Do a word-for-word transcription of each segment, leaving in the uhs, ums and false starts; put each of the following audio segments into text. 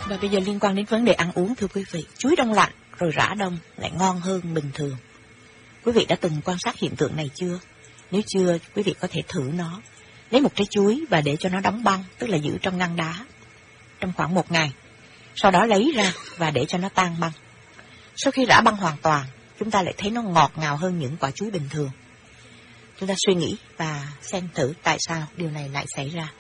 Và bây giờ liên quan đến vấn đề ăn uống, thưa quý vị, chuối đông lạnh rồi rã đông lại ngon hơn bình thường. Quý vị đã từng quan sát hiện tượng này chưa? Nếu chưa, quý vị có thể thử nó. Lấy một trái chuối và để cho nó đóng băng, tức là giữ trong ngăn đá, trong khoảng một ngày. Sau đó lấy ra và để cho nó tan băng. Sau khi rã băng hoàn toàn, chúng ta lại thấy nó ngọt ngào hơn những quả chuối bình thường. Chúng ta suy nghĩ và xem thử tại sao điều này lại xảy ra.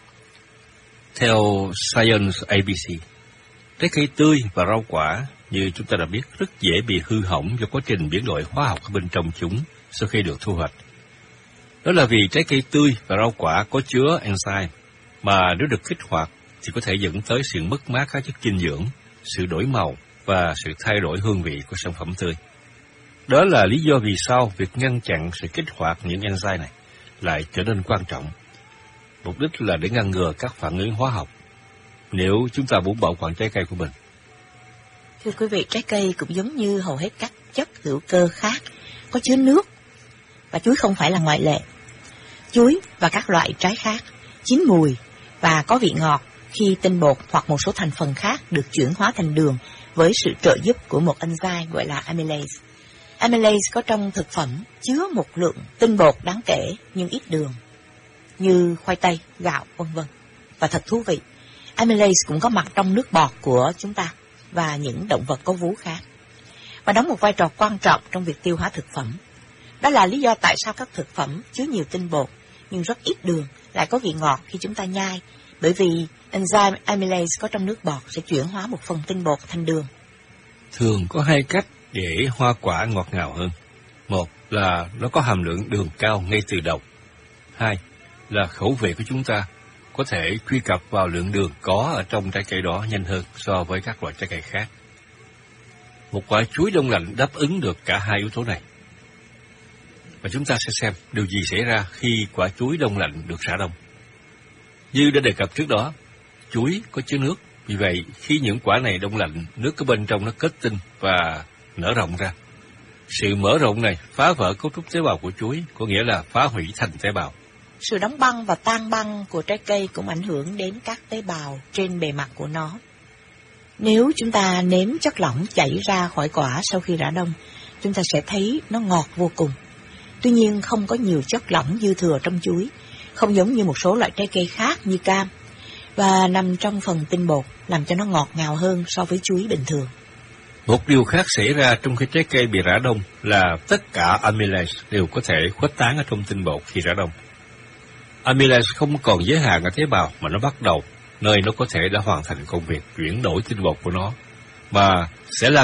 Theo Science a bê xê, trái cây tươi và rau quả như chúng ta đã biết rất dễ bị hư hỏng do quá trình biến đổi hóa học ở bên trong chúng sau khi được thu hoạch. Đó là vì trái cây tươi và rau quả có chứa enzyme mà nếu được kích hoạt thì có thể dẫn tới sự mất mát các chất dinh dưỡng, sự đổi màu và sự thay đổi hương vị của sản phẩm tươi. Đó là lý do vì sao việc ngăn chặn sự kích hoạt những enzyme này lại trở nên quan trọng. Mục đích là để ngăn ngừa các phản ứng hóa học nếu chúng ta muốn bảo quản trái cây của mình. Thưa quý vị, trái cây cũng giống như hầu hết các chất hữu cơ khác, có chứa nước, và chuối không phải là ngoại lệ. Chuối và các loại trái khác chín mùi và có vị ngọt khi tinh bột hoặc một số thành phần khác được chuyển hóa thành đường với sự trợ giúp của một enzyme gọi là amylase. Amylase có trong thực phẩm chứa một lượng tinh bột đáng kể nhưng ít đường, như khoai tây, gạo, vân vân. Và thật thú vị, amylase cũng có mặt trong nước bọt của chúng ta và những động vật có vú khác, và đóng một vai trò quan trọng trong việc tiêu hóa thực phẩm. Đó là lý do tại sao các thực phẩm chứa nhiều tinh bột nhưng rất ít đường lại có vị ngọt khi chúng ta nhai, bởi vì enzyme amylase có trong nước bọt sẽ chuyển hóa một phần tinh bột thành đường. Thường có hai cách để hoa quả ngọt ngào hơn. Một là nó có hàm lượng đường cao ngay từ đầu. Hai là khẩu vị của chúng ta có thể truy cập vào lượng đường có ở trong trái cây đó nhanh hơn so với các loại trái cây khác. Một quả chuối đông lạnh đáp ứng được cả hai yếu tố này. Và chúng ta sẽ xem điều gì xảy ra khi quả chuối đông lạnh được rã đông. Như đã đề cập trước đó, chuối có chứa nước, vì vậy khi những quả này đông lạnh, nước ở bên trong nó kết tinh và nở rộng ra. Sự mở rộng này phá vỡ cấu trúc tế bào của chuối, có nghĩa là phá hủy thành tế bào. Sự đóng băng và tan băng của trái cây cũng ảnh hưởng đến các tế bào trên bề mặt của nó. Nếu chúng ta nếm chất lỏng chảy ra khỏi quả sau khi rã đông, chúng ta sẽ thấy nó ngọt vô cùng. Tuy nhiên không có nhiều chất lỏng dư thừa trong chuối, không giống như một số loại trái cây khác như cam, và nằm trong phần tinh bột, làm cho nó ngọt ngào hơn so với chuối bình thường. Một điều khác xảy ra trong khi trái cây bị rã đông là tất cả amylase đều có thể khuếch tán ở trong tinh bột khi rã đông. Amylase không còn giới hạn ở tế bào mà nó bắt đầu nơi nó có thể đã hoàn thành công việc chuyển đổi tinh bột của nó, mà sẽ là